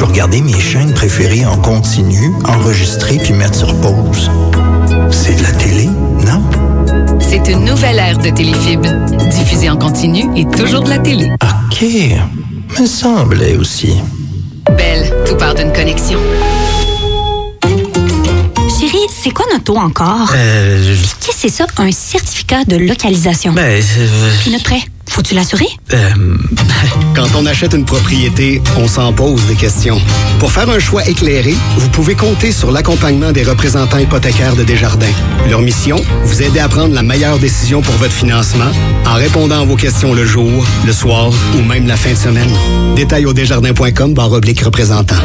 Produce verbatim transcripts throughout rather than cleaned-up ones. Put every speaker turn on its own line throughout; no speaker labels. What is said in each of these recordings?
peux regarder mes chaînes préférées en continu, enregistrer puis mettre sur pause. C'est de la télé, non?
C'est une nouvelle ère de Téléfib. Diffusée en continu et toujours de la télé.
OK. Me semblait aussi.
Belle, tout part d'une connexion.
Chérie, c'est quoi notre taux encore?
Euh...
Qu'est-ce que c'est ça, un certificat de localisation?
Ben... Euh...
Puis notre prêt, faut-tu l'assurer?
Euh...
Quand on achète une propriété, on s'en pose des questions. Pour faire un choix éclairé, vous pouvez compter sur l'accompagnement des représentants hypothécaires de Desjardins. Leur mission, vous aider à prendre la meilleure décision pour votre financement en répondant à vos questions le jour, le soir ou même la fin de semaine. Détails au desjardins point com barre oblique représentant.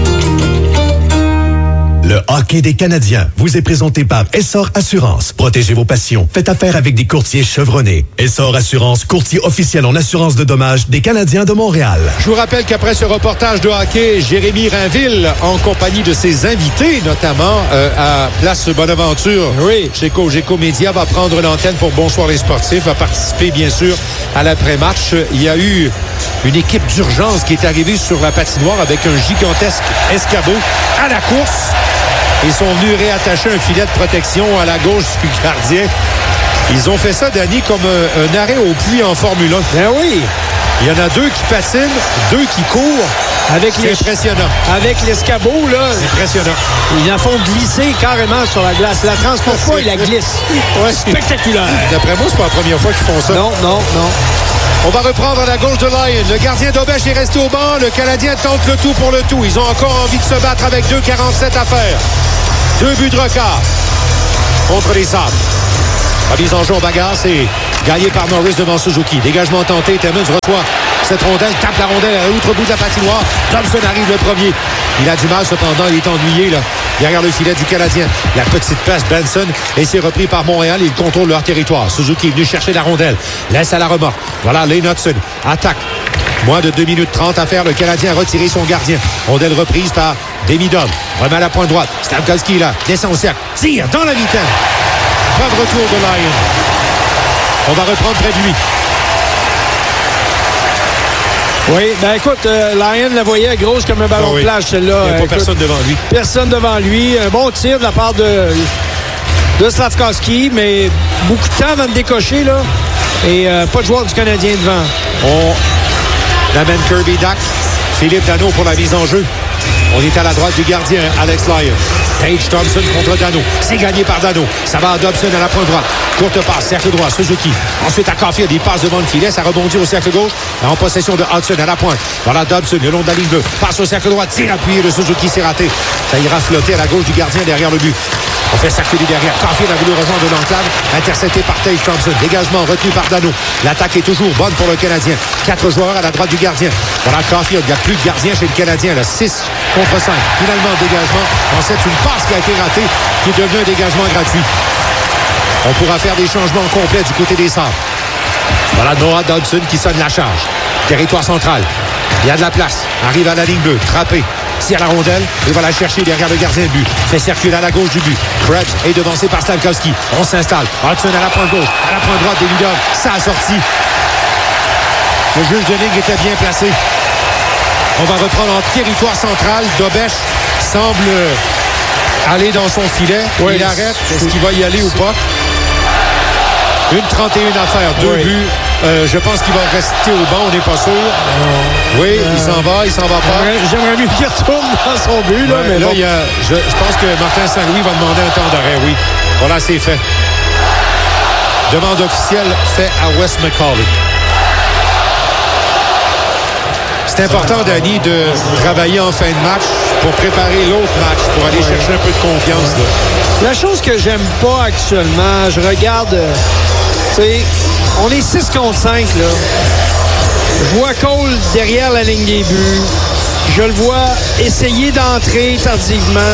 Le hockey des Canadiens vous est présenté par Essor Assurance. Protégez vos passions. Faites affaire avec des courtiers chevronnés. Essor Assurance, courtier officiel en assurance de dommages des Canadiens de Montréal.
Je vous rappelle qu'après ce reportage de hockey, Jérémy Rainville, en compagnie de ses invités, notamment euh, à Place Bonaventure, oui, chez Cogeco Média, va prendre l'antenne pour Bonsoir les sportifs, va participer bien sûr à l'après-match. Il y a eu une équipe d'urgence qui est arrivée sur la patinoire avec un gigantesque escabeau à la course. Ils sont venus réattacher un filet de protection à la gauche du gardien. Ils ont fait ça, Danny, comme un, un arrêt au puits en Formule un.
Ben oui!
Il y en a deux qui patinent, deux qui courent.
Avec
C'est
les...
impressionnant.
Avec l'escabeau, là.
C'est impressionnant.
Ils la font glisser carrément sur la glace. La transporte pas, ils la glissent.
Ouais.
Spectaculaire.
D'après moi, c'est pas la première fois qu'ils font ça.
Non, non, non.
On va reprendre à la gauche de Lyon. Le gardien d'Aubèche est resté au banc. Le Canadien tente le tout pour le tout. Ils ont encore envie de se battre avec deux quarante-sept à faire. Deux buts de record contre les Sabres. Remise en jeu en bagarre, c'est gagné par Norris devant Suzuki. Dégagement tenté, Timmins reçoit cette rondelle, tape la rondelle à l'autre bout de la patinoire. Thompson arrive le premier. Il a du mal cependant, il est ennuyé là, derrière le filet du Canadien. La petite passe Benson et c'est repris par Montréal. Ils contrôlent leur territoire. Suzuki est venu chercher la rondelle. Laisse à la remorque. Voilà, Lane Hudson attaque. Moins de deux minutes trente à faire. Le Canadien a retiré son gardien. Rondelle reprise par Demidov. Remet à la pointe droite. Stamkowski là, descend au cercle. Tire dans la mitaine. Pas de retour de Lyon. On va reprendre près de lui.
Oui, ben écoute, euh, Lyon la voyait grosse comme un ballon oh oui. de plage, celle-là.
Il n'y a pas
écoute,
personne devant lui.
Personne devant lui. Un bon tir de la part de, de Slavkovski, mais beaucoup de temps avant de décocher, là. Et euh, pas de joueur du Canadien devant.
On amène Kirby Dack. Philippe Dano pour la mise en jeu. On est à la droite du gardien, Alex Lyon. Tage Thompson contre Dano. C'est gagné par Dano. Ça va à Dobson à la pointe droite. Courte passe, cercle droit, Suzuki. Ensuite à Caulfield, il passe devant le filet. Ça rebondit au cercle gauche. En possession de Hudson à la pointe. Voilà Dobson, le long de la ligne bleue. Passe au cercle droit, tire appuyé de Suzuki, c'est raté. Ça ira flotter à la gauche du gardien derrière le but. On fait circuler derrière. Caulfield a voulu rejoindre l'enclave. Intercepté par Tage Thompson. Dégagement retenu par Dano. L'attaque est toujours bonne pour le Canadien. Quatre joueurs à la droite du gardien. Voilà Caulfield. Il n'y a plus de gardien chez le Canadien. Là, six contre cinq. Finalement, dégagement. Ensuite, une passe qui a été ratée, qui est devenue un dégagement gratuit. On pourra faire des changements complets du côté des Sabres. Voilà Noah Dodson qui sonne la charge. Territoire central. Il y a de la place. Arrive à la ligne bleue. Trappé. Tire la rondelle et va la chercher derrière le gardien de but. Fait circuler à la gauche du but. Krebs est devancé par Slavkovski. On s'installe. Hudson à la pointe gauche. À la pointe droite des Ludov. Ça a sorti. Le juge de ligne était bien placé. On va reprendre en territoire central. Dobèche semble aller dans son filet. Oui. Il arrête. Est-ce qu'il va y aller ou pas? Une trente et une à faire. Deux oui. buts. Euh, je pense qu'il va rester au banc. On n'est pas sûr. Euh, oui, euh, il s'en va. Il s'en va pas.
J'aimerais mieux qu'il retourne dans son but. Là,
ouais,
mais
là,
bon.
il y a, je, je pense que Martin Saint-Louis va demander un temps d'arrêt. Oui. Voilà, c'est fait. Demande officielle faite à Wes McCauley. C'est important, Danny, de travailler en fin de match pour préparer l'autre match, pour aller ouais. chercher un peu de confiance. Là.
La chose que j'aime pas actuellement, je regarde, tu sais, on est six contre cinq, là. Je vois Cole derrière la ligne des buts. Je le vois essayer d'entrer tardivement.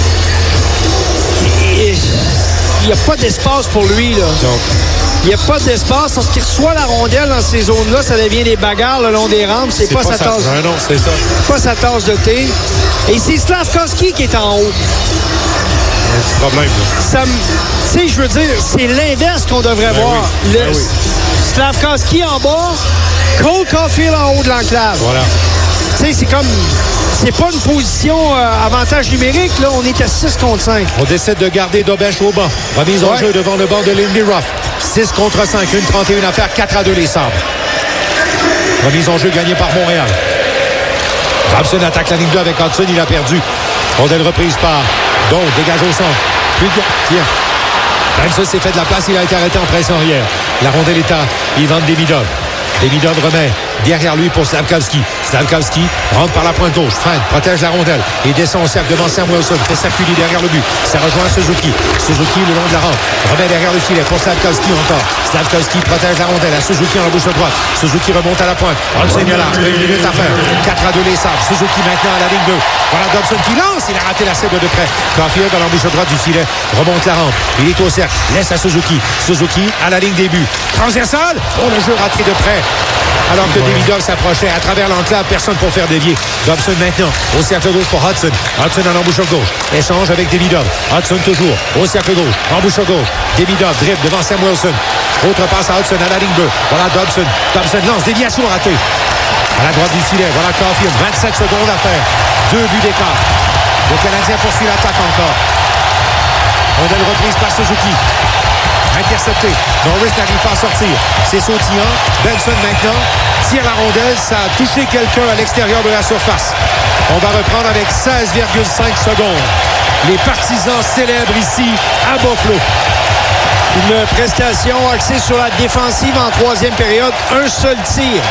Il n'y a pas d'espace pour lui, là. Donc. Il n'y a pas d'espace. Lorsqu'il reçoit la rondelle dans ces zones-là, ça devient des bagarres le long des rampes. C'est, c'est pas, pas sa tasse.
Non, non, c'est ça.
Pas sa tasse de thé. Et c'est Slavkovski qui est en haut.
C'est un problème.
Ça me... Tu sais, je veux dire, c'est l'inverse qu'on devrait ben voir.
Oui.
Le...
Ben oui.
Slavkovski en bas, Cole Caulfield en haut de l'enclave.
Voilà.
Tu sais, c'est comme... c'est pas une position euh, avantage numérique, là. On est à six contre cinq.
On décide de garder Dobèche au banc. Remise en
ouais.
jeu devant le banc de Lindy Ruff. six contre cinq, une trente et une à faire, quatre à deux les Sabres. Remise en jeu gagnée par Montréal. Thompson attaque la ligne deux avec Hudson, il a perdu. Rondelle reprise par Don, dégage au centre. Puis tiens. Benson s'est fait de la place, il a été arrêté en pression arrière. La rondelle est à Ivan Demidov. Demidov remet derrière lui pour Slavkovski. Slavkovski rentre par la pointe gauche, freine, protège la rondelle et descend au cercle devant Sam Wilson. Fait circuler derrière le but. Ça rejoint Suzuki. Suzuki le long de la rampe. Remet derrière le filet pour Slavkovski encore. Slavkovski protège la rondelle à Suzuki en bouche droite. Suzuki remonte à la pointe. Olsen est là. Une minute à faire. quatre à deux les Sabres. Suzuki maintenant à la ligne deux. Voilà Dobson qui lance. Il a raté la cible de près. Caulfield dans l'embouche droite du filet. Remonte la rampe. Il est au cercle. Laisse à Suzuki. Suzuki à la ligne des buts. Transversal. Oh, le jeu raté de près. Alors que ouais. Demidov s'approchait à travers l'enclave, personne pour faire dévier. Dobson maintenant au cercle gauche pour Hudson. Hudson en embouche gauche. Échange avec Demidov. Hudson toujours au cercle gauche. Embouche gauche. Demidov dribble devant Sam Wilson. Autre passe à Hudson à la ligne deux. Voilà Dobson. Dobson lance. Déviation ratée. À la droite du filet. Voilà Caulfield. vingt-sept secondes à faire. Deux buts d'écart. Le Canadien poursuit l'attaque encore. Rondelle reprise par Suzuki. Intercepté. Norris n'arrive pas à sortir. C'est sautillant. Benson maintenant tire la rondelle. Ça a touché quelqu'un à l'extérieur de la surface. On va reprendre avec seize virgule cinq secondes. Les partisans célèbrent ici à Buffalo.
Une prestation axée sur la défensive en troisième période. Un seul tir.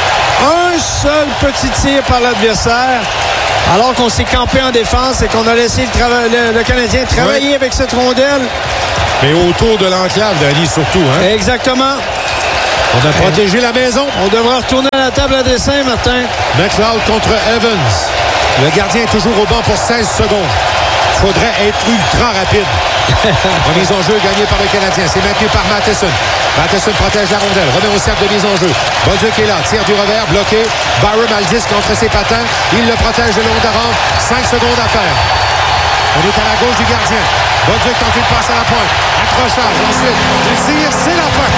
Un seul petit tir par l'adversaire. Alors qu'on s'est campé en défense et qu'on a laissé le, trava- le, le Canadien travailler ouais. avec cette rondelle.
Mais autour de l'enclave, Danny, surtout. Hein?
Exactement.
On a protégé la maison.
On devra retourner à la table à dessin, Martin.
McLeod contre Evans. Le gardien est toujours au banc pour seize secondes. Faudrait être ultra rapide. Remise en jeu gagnée par le Canadien. C'est maintenu par Matheson. Matheson protège la rondelle. Remet au cercle de mise en jeu. Bolduc est là. Tire du revers. Bloqué. Byron a le disque entre ses patins. Il le protège le long de la rampe. cinq secondes à faire. On est à la gauche du gardien. Bolduc tente une passe à la pointe. Accrochage. Ensuite, le tir. C'est la fin.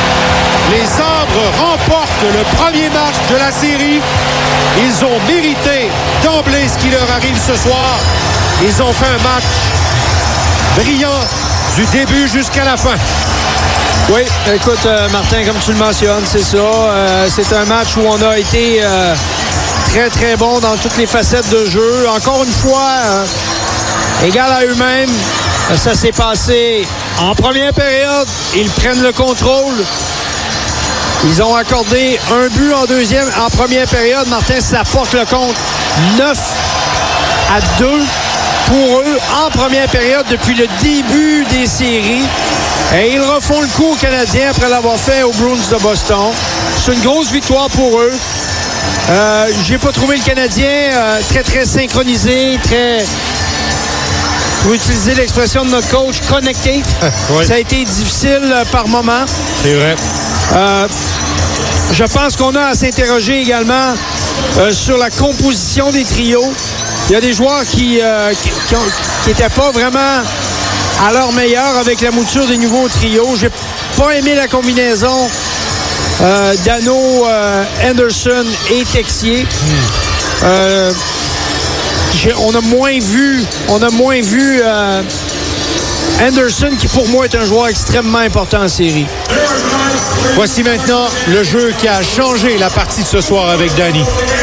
Les Sabres remportent le premier match de la série. Ils ont mérité d'emblée ce qui leur arrive ce soir. Ils ont fait un match brillant du début jusqu'à la fin.
Oui, écoute, euh, Martin, comme tu le mentionnes, c'est ça. Euh, c'est un match où on a été euh, très, très bon dans toutes les facettes de jeu. Encore une fois, euh, égal à eux-mêmes. Ça s'est passé en première période. Ils prennent le contrôle. Ils ont accordé un but en deuxième, en première période. Martin, ça porte le compte neuf à deux pour eux en première période depuis le début des séries. Et ils refont le coup aux Canadiens après l'avoir fait aux Bruins de Boston. C'est une grosse victoire pour eux. Euh, j'ai pas trouvé le Canadien euh, très, très synchronisé, très... Pour utiliser l'expression de notre coach, connecté. Oui. Ça a été difficile euh, par moment.
C'est vrai.
Euh, je pense qu'on a à s'interroger également euh, sur la composition des trios. Il y a des joueurs qui euh, qui n'étaient pas vraiment à leur meilleur avec la mouture des nouveaux trios. J'ai pas aimé la combinaison euh, Dano, euh, Anderson et Texier. Mm. Euh, on a moins vu, on a moins vu euh, Anderson, qui pour moi est un joueur extrêmement important en série.
Voici maintenant le jeu qui a changé la partie de ce soir avec Danny.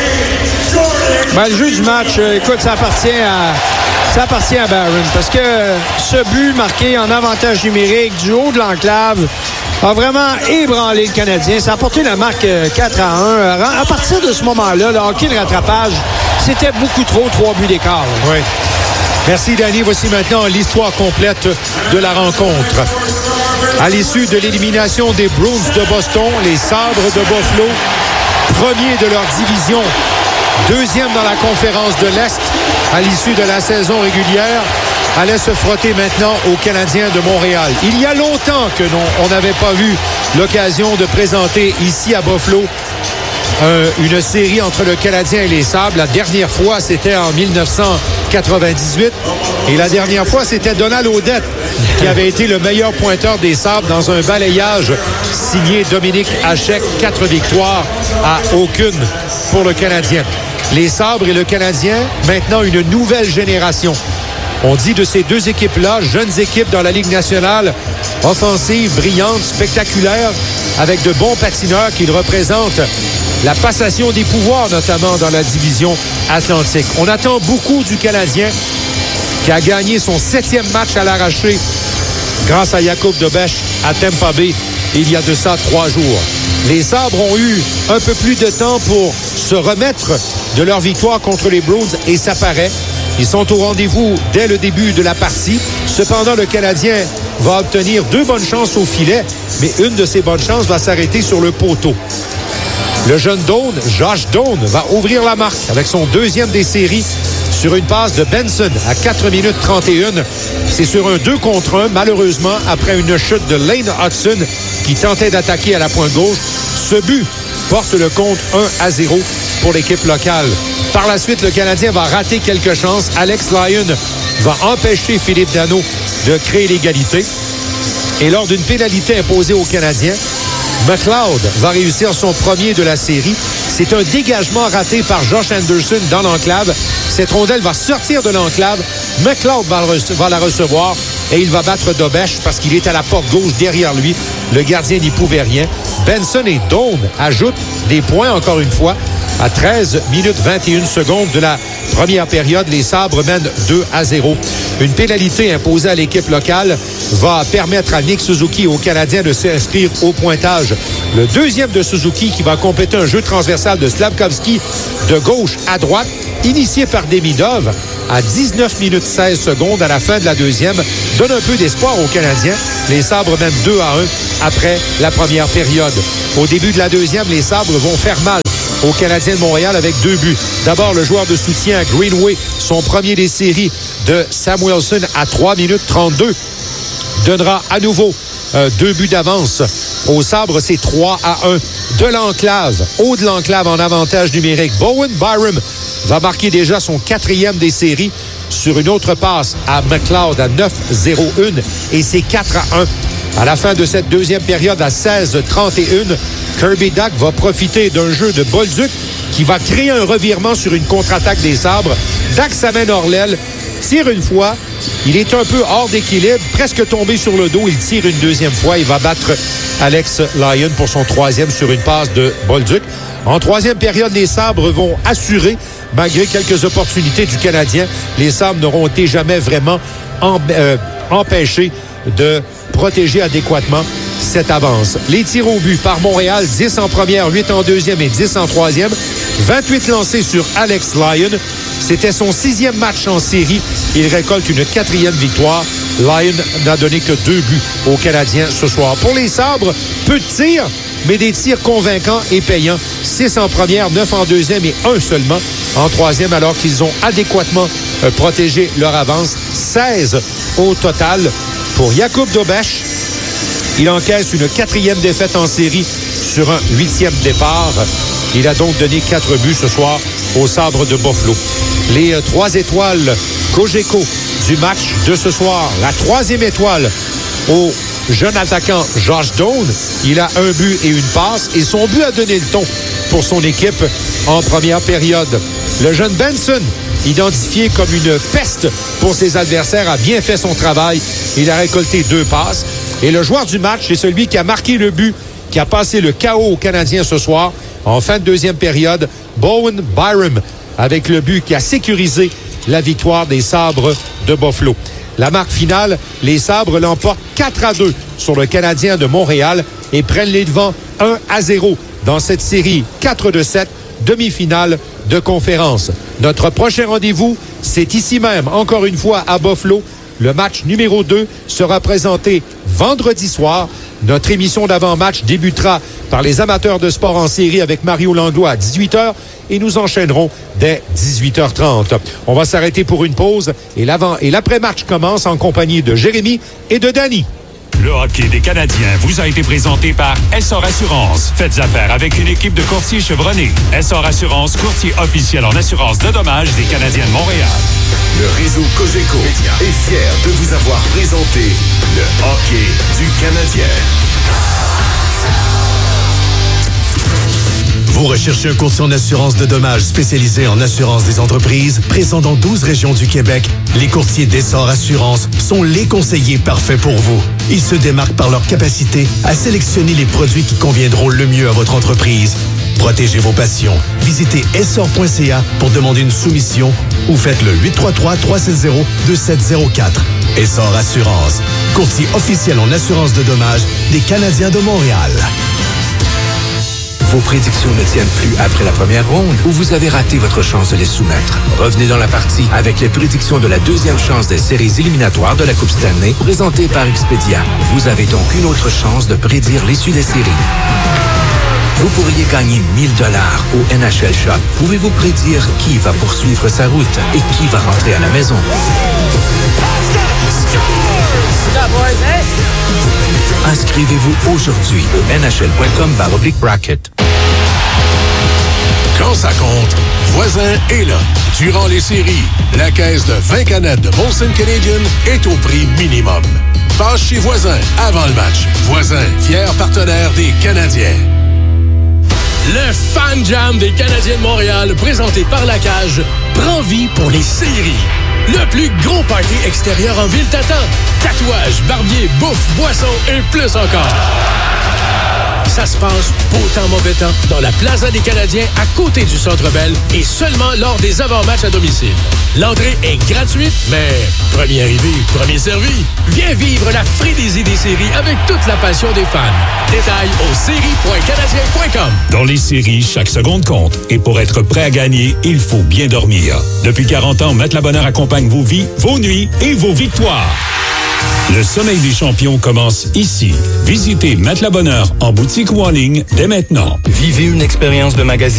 Ben, le jeu du match, euh, écoute, ça appartient à ça appartient à Barron, parce que ce but marqué en avantage numérique du haut de l'enclave a vraiment ébranlé le Canadien. Ça a porté la marque quatre à un. À partir de ce moment-là, le hockey de rattrapage, c'était beaucoup trop, trois buts d'écart. Là.
Oui. Merci, Danny. Voici maintenant l'histoire complète de la rencontre. À l'issue de l'élimination des Bruins de Boston, les Sabres de Buffalo, premiers de leur division, deuxième dans la conférence de l'Est à l'issue de la saison régulière, allait se frotter maintenant aux Canadiens de Montréal. Il y a longtemps que non, on n'avait pas vu l'occasion de présenter ici à Buffalo euh, une série entre le Canadien et les Sabres. La dernière fois, c'était en dix-neuf cent quatre-vingt-dix-huit. Et la dernière fois, c'était Donald Audette qui avait été le meilleur pointeur des Sabres dans un balayage signé Dominique Hachek. Quatre victoires à aucune pour le Canadien. Les Sabres et le Canadien, maintenant une nouvelle génération. On dit de ces deux équipes-là, jeunes équipes dans la Ligue nationale, offensives, brillantes, spectaculaires, avec de bons patineurs qui représentent la passation des pouvoirs, notamment dans la division Atlantique. On attend beaucoup du Canadien qui a gagné son septième match à l'arraché grâce à Jakub Dobeš à Tampa Bay il y a de ça trois jours. Les Sabres ont eu un peu plus de temps pour se remettre de leur victoire contre les Bruins et ça paraît. Ils sont au rendez-vous dès le début de la partie. Cependant, le Canadien va obtenir deux bonnes chances au filet, mais une de ces bonnes chances va s'arrêter sur le poteau. Le jeune Doan, Josh Doan, va ouvrir la marque avec son deuxième des séries sur une passe de Benson à quatre minutes trente et un. C'est sur un deux contre un, malheureusement, après une chute de Lane Hudson qui tentait d'attaquer à la pointe gauche. Ce but porte le compte un à zéro pour l'équipe locale. Par la suite, le Canadien va rater quelques chances. Alex Lyon va empêcher Philippe Danault de créer l'égalité. Et lors d'une pénalité imposée aux Canadiens, McLeod va réussir son premier de la série. C'est un dégagement raté par Josh Anderson dans l'enclave. Cette rondelle va sortir de l'enclave. McLeod va, va la recevoir et il va battre Dobeš parce qu'il est à la porte gauche derrière lui. Le gardien n'y pouvait rien. Benson et Doan ajoutent des points encore une fois. À treize minutes vingt et une secondes de la première période, les Sabres mènent deux à zéro. Une pénalité imposée à l'équipe locale va permettre à Nick Suzuki et aux Canadiens de s'inscrire au pointage. Le deuxième de Suzuki qui va compléter un jeu transversal de Slafkovsky de gauche à droite, initié par Demidov à dix-neuf minutes seize secondes à la fin de la deuxième, donne un peu d'espoir aux Canadiens. Les Sabres mènent deux à un après la première période. Au début de la deuxième, les Sabres vont faire mal aux Canadiens de Montréal avec deux buts. D'abord, le joueur de soutien Greenway, son premier des séries de Samuelson à trois minutes trente-deux, donnera à nouveau euh, deux buts d'avance. Au Sabres, c'est trois à un. De l'enclave, haut de l'enclave en avantage numérique. Bowen Byram va marquer déjà son quatrième des séries sur une autre passe à McLeod à neuf zéro un et c'est quatre à un. À la fin de cette deuxième période à seize trente et un, Kirby Dach va profiter d'un jeu de Bolduc qui va créer un revirement sur une contre-attaque des Sabres. Dach s'amène hors l'aile, tire une fois, il est un peu hors d'équilibre, presque tombé sur le dos, il tire une deuxième fois, il va battre Alex Lyon pour son troisième sur une passe de Bolduc. En troisième période, les Sabres vont assurer, malgré quelques opportunités du Canadien, les Sabres n'auront été jamais vraiment en, euh, empêchés de protéger adéquatement cette avance. Les tirs au but par Montréal, dix en première, huit en deuxième et dix en troisième. vingt-huit lancés sur Alex Lyon. C'était son sixième match en série. Il récolte une quatrième victoire. Lyon n'a donné que deux buts aux Canadiens ce soir. Pour les Sabres, peu de tirs, mais des tirs convaincants et payants. six en première, neuf en deuxième et un seulement en troisième, alors qu'ils ont adéquatement euh, protégé leur avance. seize au total pour Jakub Dobeš. Il encaisse une quatrième défaite en série sur un huitième départ. Il a donc donné quatre buts ce soir aux Sabres de Buffalo. Les euh, trois étoiles Cogeco du match de ce soir. La troisième étoile au jeune attaquant Josh Doan. Il a un but et une passe et son but a donné le ton pour son équipe en première période. Le jeune Benson, identifié comme une peste pour ses adversaires, a bien fait son travail. Il a récolté deux passes. Et le joueur du match, c'est celui qui a marqué le but, qui a passé le chaos aux Canadiens ce soir. En fin de deuxième période, Bowen Byram, avec le but qui a sécurisé la victoire des Sabres de Buffalo. La marque finale, les Sabres l'emportent quatre à deux sur le Canadien de Montréal et prennent les devants un à zéro dans cette série quatre de sept, demi-finale de conférence. Notre prochain rendez-vous, c'est ici même, encore une fois à Buffalo. Le match numéro deux sera présenté vendredi soir. Notre émission d'avant-match débutera par les amateurs de sport en série avec Mario Langlois à dix-huit heures et nous enchaînerons dès dix-huit heures trente. On va s'arrêter pour une pause et l'avant et l'après-match commence en compagnie de Jérémy et de Danny.
Le hockey des Canadiens vous a été présenté par Essor Assurance. Faites affaire avec une équipe de courtiers chevronnés. Essor Assurance, courtier officiel en assurance de dommages des Canadiens de Montréal.
Le réseau Cogeco est fier de vous avoir présenté le hockey du Canadien.
Vous recherchez un courtier en assurance de dommages spécialisé en assurance des entreprises, présent dans douze régions du Québec? Les courtiers d'Essor Assurance sont les conseillers parfaits pour vous. Ils se démarquent par leur capacité à sélectionner les produits qui conviendront le mieux à votre entreprise. Protégez vos passions. Visitez essor point c a pour demander une soumission ou faites le huit trois trois, trois sept zéro, deux sept zéro quatre. Essor Assurance, courtier officiel en assurance de dommages des Canadiens de Montréal.
Vos prédictions ne tiennent plus après la première ronde ou vous avez raté votre chance de les soumettre. Revenez dans la partie avec les prédictions de la deuxième chance des séries éliminatoires de la Coupe Stanley présentée par Expedia. Vous avez donc une autre chance de prédire l'issue des séries. Vous pourriez gagner mille dollars au N H L Shop. Pouvez-vous prédire qui va poursuivre sa route et qui va rentrer à la maison? Inscrivez-vous aujourd'hui au N H L point com barre oblique bracket.
Quand ça compte, Voisin est là. Durant les séries, la caisse de vingt canettes de Molson Canadian est au prix minimum. Passe chez Voisin avant le match. Voisin, fier partenaire des Canadiens.
Le Fan Jam des Canadiens de Montréal, présenté par La Cage, prend vie pour les séries. Le plus gros party extérieur en ville t'attend. Tatouages, barbier, bouffe, boissons et plus encore. Ça se passe beau temps, mauvais temps, dans la Plaza des Canadiens, à côté du Centre Bell, et seulement lors des avant-matchs à domicile. L'entrée est gratuite, mais premier arrivé, premier servi. Viens vivre la frénésie des séries avec toute la passion des fans. Détails au séries point canadien point com.
Dans les séries, chaque seconde compte. Et pour être prêt à gagner, il faut bien dormir. Depuis quarante ans, Maître Labonneur accompagne vos vies, vos nuits et vos victoires. Le sommeil des champions commence ici. Visitez Maître Labonneur en boutique ou en ligne dès maintenant.
Vivez une expérience de magasin